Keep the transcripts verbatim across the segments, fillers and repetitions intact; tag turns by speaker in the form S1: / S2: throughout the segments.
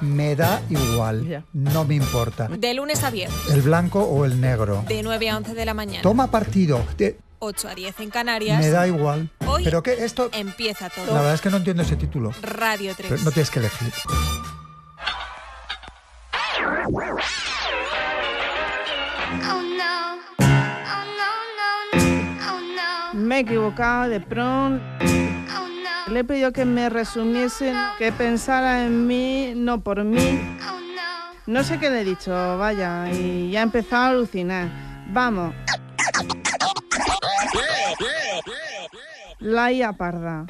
S1: Me da igual,
S2: Ya.
S1: no me importa.
S3: De lunes a viernes,
S1: El blanco o el negro.
S3: de nueve a once de la mañana.
S1: Toma partido. De-
S3: ocho a diez en Canarias.
S1: me da igual.
S3: Hoy
S1: Pero que esto...
S3: empieza
S1: La
S3: todo.
S1: verdad es que no entiendo ese título.
S3: Radio tres.
S1: Pero no tienes que elegir.
S2: Me he equivocado de pronto. Le he pedido que me resumiesen, que pensara en mí, no por mí. No sé qué le he dicho, vaya, y ya he empezado a alucinar. Vamos. La I A parda.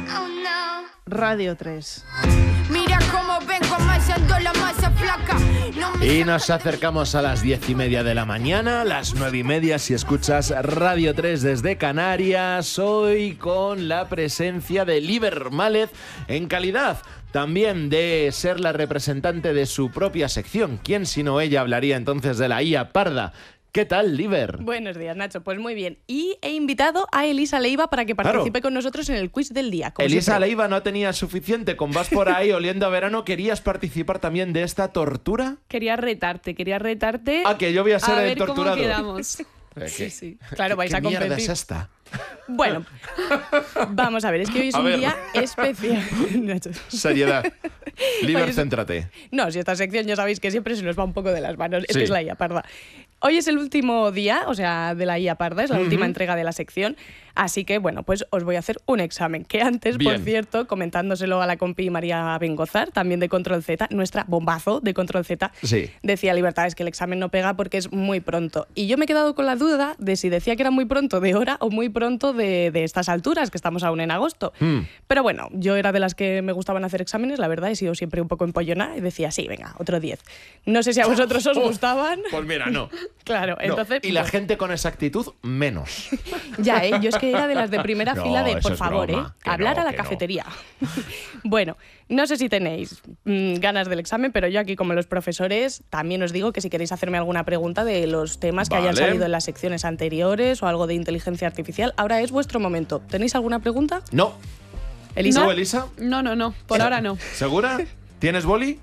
S2: Radio tres.
S4: Mira cómo vengo amasando la masa flaca. No me
S5: Y nos acercamos a las diez y media de la mañana, las nueve y media si escuchas Radio tres desde Canarias, hoy con la presencia de Liber Mález en calidad también de ser la representante de su propia sección. ¿Quién sino ella hablaría entonces de la I A parda? ¿Qué tal, Liber?
S6: Buenos días, Nacho. Pues muy bien. Y he invitado a Elisa Leiva para que participe
S5: Claro.
S6: con nosotros en el quiz del día. como
S5: Elisa
S6: siempre.
S5: Leiva no tenía suficiente con Vas por ahí oliendo a verano. ¿Querías participar también de esta tortura?
S6: Quería retarte, quería retarte.
S5: Ah, que yo voy a ser
S7: A
S5: el
S7: ver cómo
S5: torturado.
S7: quedamos.
S5: Eh,
S6: Sí,
S5: ¿qué-
S6: sí. Claro, vais
S5: ¿Qué
S6: a
S5: mierda
S6: competir.
S5: es esta?
S6: Bueno, vamos a ver, es que hoy es
S5: A
S6: un
S5: ver.
S6: día especial. Nacho.
S5: Seriedad. Liber,
S6: Oye,
S5: céntrate.
S6: No, si esta sección ya sabéis que siempre se nos va un poco de las manos. Es
S5: Sí.
S6: que es la I A parda. Hoy es el último día, o sea, de la I A parda, es la última entrega de la sección. Así que, bueno, pues os voy a hacer un examen. Que antes, por
S5: Bien.
S6: cierto, comentándoselo a la compi María Bengozar, también de Control Z, nuestra bombazo de Control Z,
S5: Sí.
S6: decía Libertad, es que el examen no pega porque es muy pronto. Y yo me he quedado con la duda de si decía que era muy pronto de hora o muy pronto de, de estas alturas, que estamos aún en agosto.
S5: Mm.
S6: Pero bueno, yo era de las que me gustaban hacer exámenes, la verdad, he sido siempre un poco empollona y decía, sí, venga, otro diez. No sé si a vosotros os gustaban.
S5: Pues mira, no.
S6: Claro,
S5: No.
S6: entonces...
S5: Y la
S6: pues,
S5: gente con esa actitud, menos.
S6: Ya, ¿eh? Yo es que era de las de primera
S5: No,
S6: fila de,
S5: eso
S6: por
S5: es
S6: favor,
S5: broma,
S6: ¿eh?
S5: que
S6: Hablar
S5: no,
S6: a la
S5: que no.
S6: cafetería. Bueno, no sé si tenéis mm, ganas del examen, pero yo aquí, como los profesores, también os digo que si queréis hacerme alguna pregunta de los temas que hayan
S5: Vale.
S6: salido en las secciones anteriores o algo de inteligencia artificial, ahora es vuestro momento. ¿Tenéis alguna pregunta?
S5: No.
S6: Elisa.
S5: ¿Tú, Elisa?
S7: No, no, no. Por ahora no.
S5: ¿Segura? ¿Tienes boli?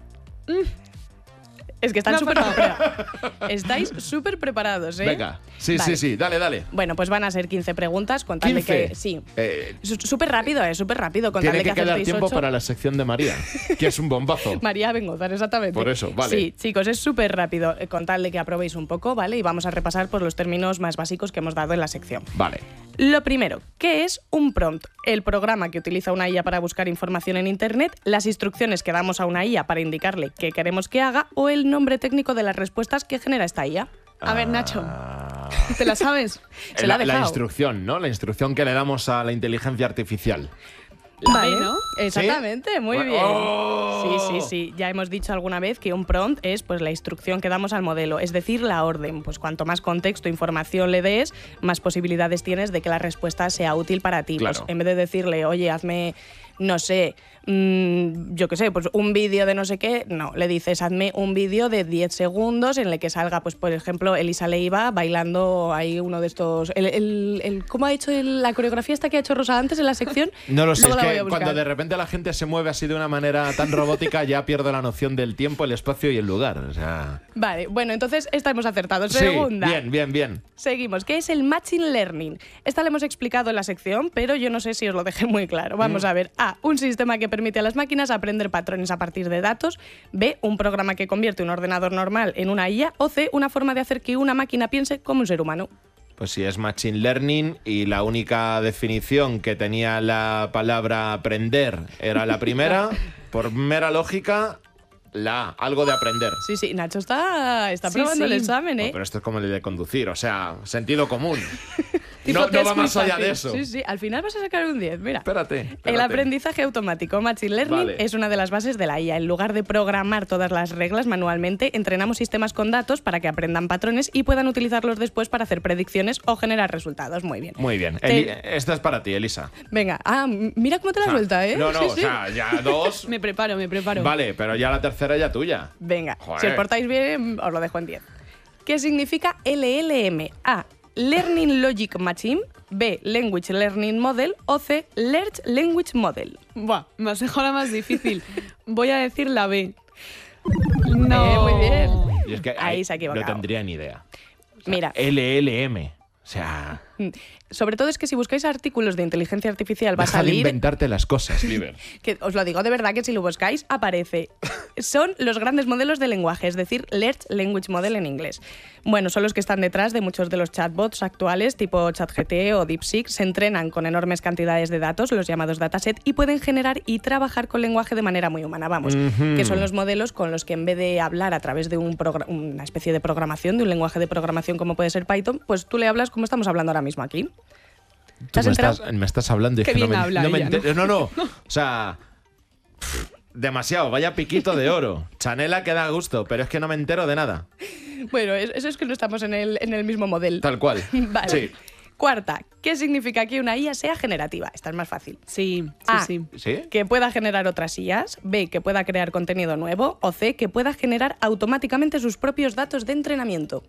S6: Es que están
S7: No,
S6: súper
S7: por favor.
S6: preparados. Estáis súper preparados, ¿eh?
S5: Venga. Sí,
S6: Vale.
S5: sí, sí. Dale, dale.
S6: Bueno, pues van a ser quince preguntas, con tal de
S5: quince.
S6: que... Sí.
S5: Eh,
S6: Su- Súper rápido, ¿eh? Súper rápido, con tal
S5: tiene
S6: de
S5: que
S6: que
S5: quedar
S6: acertéis
S5: tiempo
S6: ocho.
S5: para la sección de María, que es un bombazo.
S6: María Bengozar, exactamente.
S5: Por eso, vale.
S6: Sí, chicos, es súper rápido, eh, con tal de que aprobéis un poco, ¿vale? Y vamos a repasar por los términos más básicos que hemos dado en la sección.
S5: Vale.
S6: Lo primero, ¿qué es un prompt? El programa que utiliza una I A para buscar información en Internet, las instrucciones que damos a una I A para indicarle qué queremos que haga o el nombre técnico de las respuestas que genera esta I A.
S7: A ver, Nacho,
S5: Ah,
S7: ¿te la sabes?
S6: Se la
S5: la,
S6: ha
S5: la
S6: dejado.
S5: instrucción, ¿no? La instrucción que le damos a la inteligencia artificial.
S7: La
S6: Vale,
S7: B, ¿no?
S6: exactamente, muy
S5: Bueno,
S6: bien.
S5: ¡oh!
S6: Sí, sí, sí. Ya hemos dicho alguna vez que un prompt es pues la instrucción que damos al modelo, es decir, la orden. Pues cuanto más contexto e información le des, más posibilidades tienes de que la respuesta sea útil para ti.
S5: Claro.
S6: Pues en vez de decirle, oye, hazme, no sé, mmm, yo qué sé, pues un vídeo de no sé qué, no, le dices, hazme un vídeo de diez segundos en el que salga, pues por ejemplo, Elisa Leiva bailando ahí uno de estos... El, el, el- ¿Cómo ha hecho el- la coreografía esta que ha hecho Rosa antes en la sección?
S5: No lo sé,
S6: Luego
S5: es
S6: la voy
S5: que
S6: a buscar.
S5: cuando de repente la gente se mueve así de una manera tan robótica ya pierdo la noción del tiempo, el espacio y el lugar. O sea...
S6: Vale, bueno, entonces esta hemos acertado.
S5: Sí,
S6: Segunda.
S5: bien, bien, bien.
S6: Seguimos. ¿Qué es el Machine Learning? Esta la hemos explicado en la sección, pero yo no sé si os lo dejé muy claro. Vamos a ver. A. Un sistema que permite a las máquinas aprender patrones a partir de datos. B. Un programa que convierte un ordenador normal en una I A. O C. Una forma de hacer que una máquina piense como un ser humano.
S5: Pues si es Machine Learning y la única definición que tenía la palabra aprender era la primera, por mera lógica, la A, algo de aprender.
S6: Sí, sí, Nacho está, está
S7: Sí,
S6: probando
S7: sí.
S6: el examen,
S5: No,
S6: ¿eh?
S5: pero esto es como el de conducir, o sea, sentido común.
S6: Tipo
S5: no
S6: que
S5: no
S6: es
S5: va
S6: muy
S5: más allá
S6: fácil.
S5: de eso.
S6: Sí, sí, al final vas a sacar un diez, mira.
S5: Espérate, espérate.
S6: El aprendizaje automático, Machine Learning,
S5: Vale.
S6: es una de las bases de la I A. En lugar de programar todas las reglas manualmente, entrenamos sistemas con datos para que aprendan patrones y puedan utilizarlos después para hacer predicciones o generar resultados. Muy bien.
S5: Muy bien.
S6: Te-
S5: Eli- esta es para ti, Elisa.
S6: Venga, ah, m- mira cómo te la
S5: O sea,
S6: suelta, ¿eh?
S5: No, no,
S6: Sí,
S5: o
S6: sí.
S5: sea, ya dos.
S7: Me preparo, me preparo.
S5: Vale, pero ya la tercera ya tuya.
S6: Venga,
S5: Joder.
S6: si os portáis bien, os lo dejo en diez. ¿Qué significa L L M? A. Learning Logic Machine. B. Language Learning Model. O C. Large Language Model.
S7: Buah, me has dejado la más difícil. Voy a decir la B. No.
S6: Eh, muy bien.
S5: Y es que
S6: Ahí se ha equivocado.
S5: No tendría ni idea. O sea,
S6: Mira.
S5: L L M. O sea,
S6: Sobre todo es que si buscáis artículos de inteligencia artificial va a
S5: deja de
S6: salir...
S5: inventarte las cosas, Liber.
S6: Que os lo digo de verdad que si lo buscáis aparece. Son los grandes modelos de lenguaje, es decir, Large Language Model en inglés. Bueno, son los que están detrás de muchos de los chatbots actuales, tipo ChatGPT o DeepSeek. Se entrenan con enormes cantidades de datos, los llamados dataset, y pueden generar y trabajar con lenguaje de manera muy humana, vamos.
S5: Ujú.
S6: Que son los modelos con los que en vez de hablar a través de un progr- una especie de programación, de un lenguaje de programación como puede ser Python, pues tú le hablas como estamos hablando ahora mismo aquí. ¿Te
S5: Tú
S6: has
S5: me
S6: enterado?
S5: estás, me estás hablando y
S7: Qué
S5: que no
S7: bien
S5: me,
S7: habla
S5: no, me
S7: ella,
S5: enter- no, no. O sea, pff, demasiado. Vaya piquito de oro. Chanela que da gusto, pero es que no me entero de nada.
S6: Bueno, es- eso es que no estamos en el, en el mismo modelo.
S5: Tal cual.
S6: Vale.
S5: Sí.
S6: Cuarta, ¿qué significa que una I A sea generativa? Esta es más fácil.
S7: Sí, sí,
S6: A,
S7: sí.
S5: ¿Sí?
S6: que pueda generar otras I As. B, que pueda crear contenido nuevo. O C, que pueda generar automáticamente sus propios datos de entrenamiento.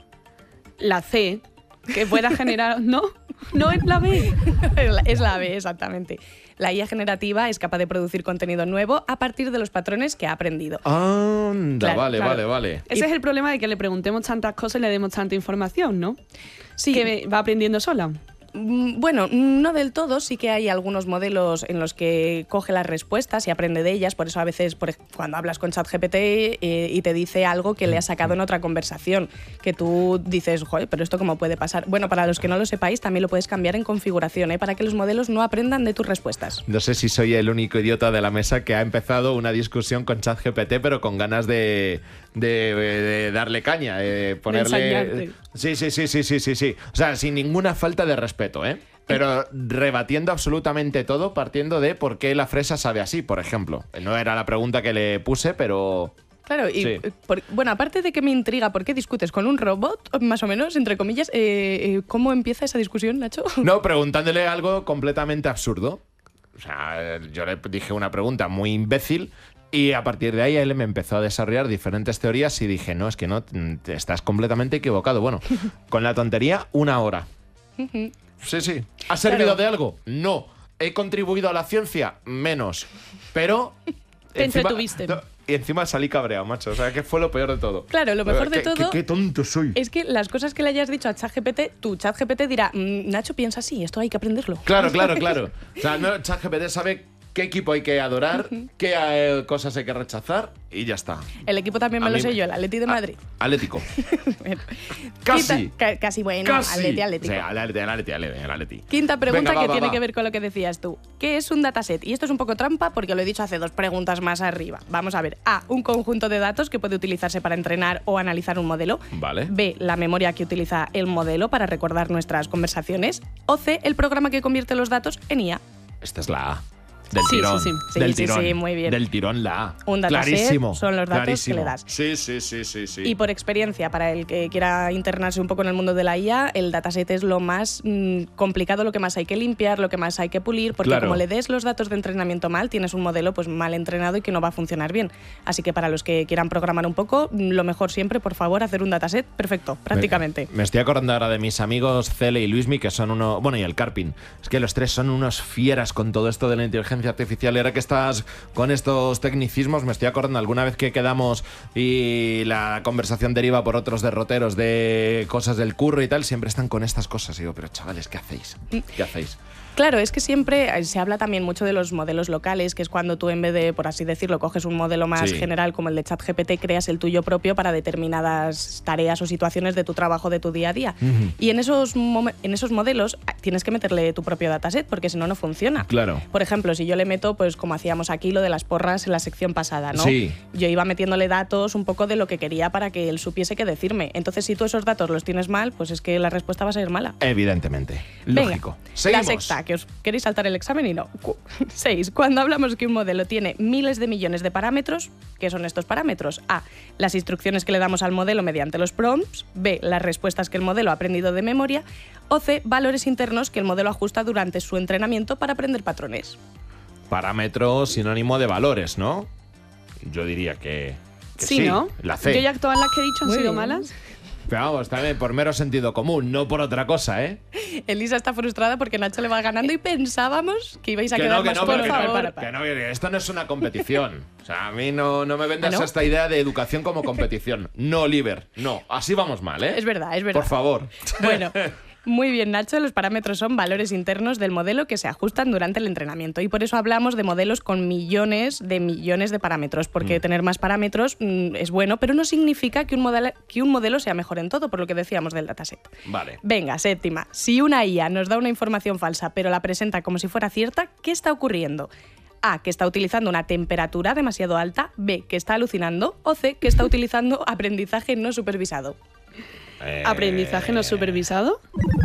S7: La C, que pueda generar... ¿No? No es la B.
S6: Es la B, exactamente. La I A generativa es capaz de producir contenido nuevo a partir de los patrones que ha aprendido.
S5: Anda,
S6: Claro,
S5: vale,
S7: claro.
S5: vale, vale.
S7: Ese es el problema de que le preguntemos tantas cosas y le demos tanta información, ¿no?
S6: Sí.
S7: Que va aprendiendo sola.
S6: Mm, Bueno, no del todo, sí que hay algunos modelos en los que coge las respuestas y aprende de ellas, por eso a veces por ej- cuando hablas con ChatGPT eh, y te dice algo que le has sacado en otra conversación, que tú dices, joder, pero esto cómo puede pasar. Bueno, para los que no lo sepáis, también lo puedes cambiar en configuración, ¿eh? Para que los modelos no aprendan de tus respuestas.
S5: No sé si soy el único idiota de la mesa que ha empezado una discusión con ChatGPT, pero con ganas de, de, de darle caña, de ponerle...
S7: ensañarte.
S5: Sí, sí, sí, sí, sí, sí, sí. O sea, sin ninguna falta de respeto, ¿eh? Pero rebatiendo absolutamente todo, partiendo de por qué la fresa sabe así, por ejemplo. No era la pregunta que le puse, pero...
S6: Claro, y
S5: Sí.
S6: eh, por- bueno, aparte de que me intriga por qué discutes con un robot, más o menos, entre comillas, eh, eh, ¿cómo empieza esa discusión, Nacho?
S5: No, preguntándole algo completamente absurdo. O sea, yo le dije una pregunta muy imbécil y a partir de ahí él me empezó a desarrollar diferentes teorías y dije, no, es que no, te estás completamente equivocado. Bueno, con la tontería, una hora. Sí, sí. ¿Ha servido
S6: Claro.
S5: de algo? No. ¿He contribuido a la ciencia? Menos. Pero...
S7: Te
S5: encima-
S7: entretuviste.
S5: no, y encima salí cabreado, macho. O sea, que fue lo peor de todo.
S6: Claro, lo mejor de
S5: Qué-
S6: todo
S5: Qué, qué tonto soy.
S6: es que las cosas que le hayas dicho a ChatGPT, tu ChatGPT dirá, "Mm, Nacho piensa así, esto hay que aprenderlo.
S5: Claro, claro, claro. O sea, no, ChatGPT sabe qué equipo hay que adorar, qué eh, cosas hay que rechazar y ya está.
S6: El equipo también me
S5: A
S6: lo
S5: mí
S6: sé
S5: me-
S6: yo, el Atleti de
S5: Ah,
S6: Madrid.
S5: Atlético.
S6: Bueno.
S5: Casi.
S6: Quinta- ca- casi bueno,
S5: Casi.
S6: Atleti, Atlético.
S5: Sí, el Atleti, el Atleti, el Atleti, el Atleti.
S6: Quinta pregunta
S5: Venga, va,
S6: que
S5: va,
S6: tiene
S5: va.
S6: que ver con lo que decías tú. ¿Qué es un dataset? Y esto es un poco trampa porque lo he dicho hace dos preguntas más arriba. Vamos a ver. A. Un conjunto de datos que puede utilizarse para entrenar o analizar un modelo.
S5: Vale.
S6: B. La memoria que utiliza el modelo para recordar nuestras conversaciones. O C. El programa que convierte los datos en I A.
S5: Esta es la A. Del
S7: Sí,
S5: tirón.
S7: sí, sí.
S6: Sí,
S5: Del
S6: sí,
S5: tirón.
S6: sí, muy bien.
S5: Del tirón la A.
S6: Un dataset
S5: Clarísimo.
S6: son los datos que
S5: clarísimo.
S6: le das.
S5: Sí, sí, sí, sí, sí.
S6: Y por experiencia, para el que quiera internarse un poco en el mundo de la I A, el dataset es lo más mm, complicado, lo que más hay que limpiar, lo que más hay que pulir, porque
S5: Claro.
S6: como le des los datos de entrenamiento mal, tienes un modelo pues mal entrenado y que no va a funcionar bien. Así que para los que quieran programar un poco, mm, lo mejor siempre, por favor, hacer un dataset perfecto, prácticamente.
S5: Me, me estoy acordando ahora de mis amigos Cele y Luismi, que son uno. Bueno, y el Carpin. Es que los tres son unos fieras con todo esto de la inteligencia artificial. Y ahora que estás con estos tecnicismos, me estoy acordando alguna vez que quedamos y la conversación deriva por otros derroteros de cosas del curro y tal, siempre están con estas cosas. Y digo, pero chavales, ¿qué hacéis? ¿Qué hacéis?
S6: Claro, es que siempre eh, se habla también mucho de los modelos locales, que es cuando tú en vez de, por así decirlo, coges un modelo más
S5: Sí.
S6: general como el de ChatGPT, creas el tuyo propio para determinadas tareas o situaciones de tu trabajo, de tu día a día. Y en esos, momen- en esos modelos ah, tienes que meterle tu propio dataset, porque si no, no funciona.
S5: Claro.
S6: Por ejemplo, si yo le meto, pues como hacíamos aquí, lo de las porras en la sección pasada, ¿no?
S5: Sí.
S6: Yo iba metiéndole datos un poco de lo que quería para que él supiese qué decirme. Entonces, si tú esos datos los tienes mal, pues es que la respuesta va a ser mala.
S5: Evidentemente.
S6: Venga,
S5: Lógico.
S6: la
S5: Seguimos.
S6: sexta, que os queréis saltar el examen y no. Cu- Seis. Cuando hablamos que un modelo tiene miles de millones de parámetros, ¿qué son estos parámetros? A. Las instrucciones que le damos al modelo mediante los prompts. B. Las respuestas que el modelo ha aprendido de memoria. O C. Valores internos que el modelo ajusta durante su entrenamiento para aprender patrones.
S5: Parámetro sinónimo de valores, ¿no? Yo diría que. que
S7: Sí, ¿no?
S5: La C.
S7: Yo ya todas las que he dicho han
S6: Muy
S7: sido
S6: bien.
S7: malas.
S5: Pero vamos, también por mero sentido común, no por otra cosa, ¿eh?
S6: Elisa está frustrada porque Nacho le va ganando y pensábamos que ibais a
S5: Que
S6: quedar
S5: no, que
S6: más
S5: no,
S6: por
S5: pero que
S6: favor.
S5: no,
S6: Para, para.
S5: que no, que esto no es una competición. O sea, a mí no, no me vendas
S6: ¿Ah, no?
S5: esta idea de educación como competición. No, Oliver, no. Así vamos mal, ¿eh?
S6: Es verdad, es verdad.
S5: Por favor.
S6: Bueno, muy bien, Nacho. Los parámetros son valores internos del modelo que se ajustan durante el entrenamiento. Y por eso hablamos de modelos con millones de millones de parámetros. Porque
S5: Mm.
S6: tener más parámetros mm, es bueno, pero no significa que un, modelo, que un modelo sea mejor en todo, por lo que decíamos del dataset.
S5: Vale.
S6: Venga, séptima. Si una I A nos da una información falsa, pero la presenta como si fuera cierta, ¿qué está ocurriendo? A, que está utilizando una temperatura demasiado alta. B, que está alucinando. O C, que está utilizando aprendizaje no supervisado.
S5: Eh,
S7: ¿Aprendizaje no supervisado?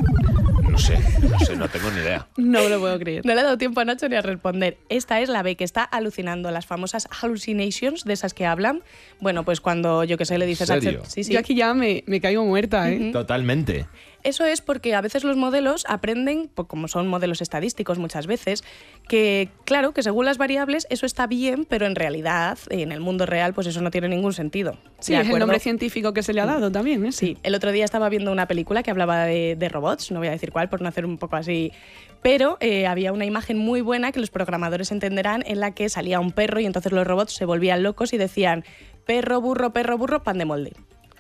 S5: No sé, no sé, no tengo ni idea.
S7: No me lo puedo creer.
S6: No le he dado tiempo a Nacho ni a responder. Esta es la B, que está alucinando. Las famosas hallucinations, de esas que hablan. Bueno, pues cuando, yo qué sé, le dices
S5: ¿En
S6: a
S5: serio?
S6: Chat- Sí, sí.
S7: Yo aquí ya me, me caigo muerta, ¿eh?
S5: Totalmente.
S6: Eso es porque a veces los modelos aprenden, pues como son modelos estadísticos muchas veces, que claro, que según las variables eso está bien, pero en realidad, en el mundo real, pues eso no tiene ningún sentido.
S7: Sí,
S6: ¿De
S7: es el
S6: acuerdo?
S7: nombre científico que se le ha dado también, ¿eh?
S6: Sí, el otro día estaba viendo una película que hablaba de, de robots, no voy a decir cuál por no hacer un poco así, pero eh, había una imagen muy buena que los programadores entenderán en la que salía un perro y entonces los robots se volvían locos y decían perro, burro, perro, burro, pan de molde.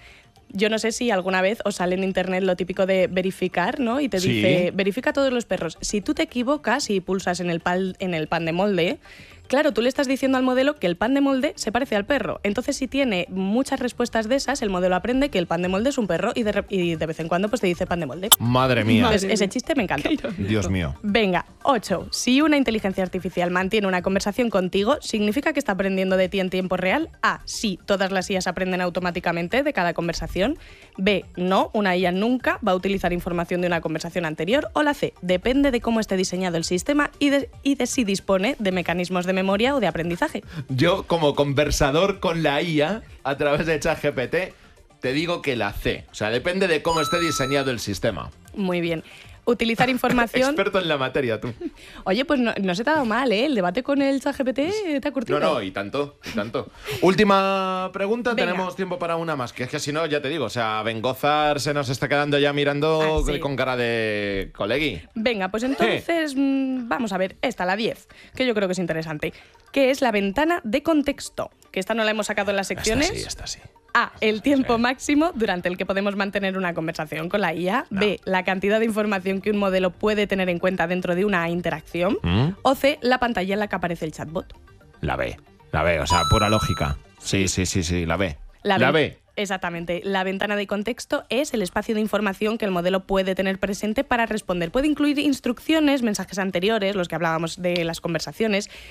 S6: Yo no sé si alguna vez os sale en internet lo típico de verificar, ¿no? Y te
S5: Sí.
S6: dice, verifica todos los perros. Si tú te equivocas y pulsas en el, pal- en el pan de molde, claro, tú le estás diciendo al modelo que el pan de molde se parece al perro. Entonces, si tiene muchas respuestas de esas, el modelo aprende que el pan de molde es un perro y de, re- y de vez en cuando pues te dice pan de molde.
S5: Madre mía.
S7: Madre
S6: Entonces, ese chiste me encanta.
S5: Dios mío.
S6: Venga, ocho. Si una inteligencia artificial mantiene una conversación contigo, ¿significa que está aprendiendo de ti en tiempo real? A, sí, todas las I As aprenden automáticamente de cada conversación. B, no, una I A nunca va a utilizar información de una conversación anterior. O la C, depende de cómo esté diseñado el sistema y de, y de si dispone de mecanismos de memoria o de aprendizaje.
S5: Yo, como conversador con la I A a través de ChatGPT, te digo que la C. O sea, depende de cómo esté diseñado el sistema.
S6: Muy bien. Utilizar información...
S5: Experto en la materia, tú.
S6: Oye, pues no, no se te ha dado mal, ¿eh? El debate con el ChatGPT te ha curtido.
S5: No, no, y tanto, y tanto. Última pregunta,
S6: Venga.
S5: tenemos tiempo para una más, que es que si no, ya te digo, o sea, Bengozar se nos está quedando ya mirando
S6: Ah, sí.
S5: con cara de colegui.
S6: Venga, pues entonces mm, vamos a ver, esta, la diez, que yo creo que es interesante, que es la ventana de contexto, que esta no la hemos sacado en las secciones.
S5: Esta sí, esta sí.
S6: A, el tiempo máximo durante el que podemos mantener una conversación con la I A.
S5: No.
S6: B, la cantidad de información que un modelo puede tener en cuenta dentro de una interacción.
S5: ¿Mm?
S6: O C, la pantalla en la que aparece el chatbot.
S5: La B, la B, o sea, pura lógica. Sí, sí, sí, sí, la B.
S6: La,
S5: La
S6: ven-
S5: B.
S6: Exactamente. La ventana de contexto es el espacio de información que el modelo puede tener presente para responder. Puede incluir instrucciones, mensajes anteriores, los que hablábamos de las conversaciones,